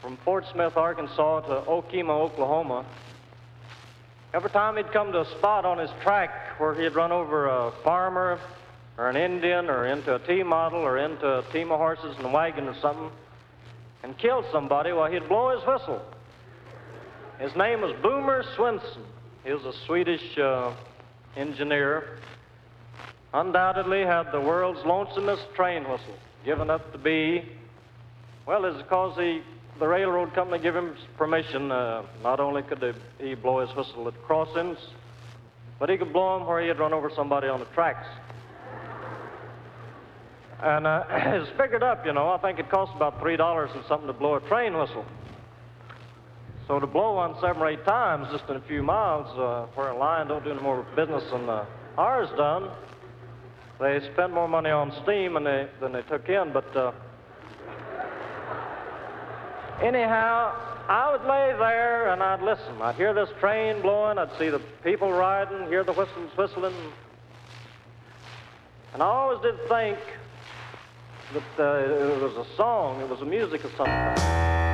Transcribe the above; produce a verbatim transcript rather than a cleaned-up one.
from Fort Smith, Arkansas to Okemah, Oklahoma. Every time he'd come to a spot on his track where he'd run over a farmer or an Indian or into a T-model or into a team of horses and a wagon or something and kill somebody, well, he'd blow his whistle. His name was Boomer Swenson. He was a Swedish uh, engineer. Undoubtedly had the world's lonesomest train whistle, given up to be, well, it's because he, the railroad company gave him permission. Uh, not only could they, he blow his whistle at crossings, but he could blow them where he had run over somebody on the tracks. And uh, it's figured up, you know. I think it costs about three dollars and something to blow a train whistle. So to blow one seven or eight times just in a few miles, uh, where a line don't do any more business than uh, ours done, they spent more money on steam than they, than they took in. But uh, anyhow, I would lay there and I'd listen. I'd hear this train blowing. I'd see the people riding, hear the whistles whistling. And I always did think that uh, it was a song, it was a music of some kind.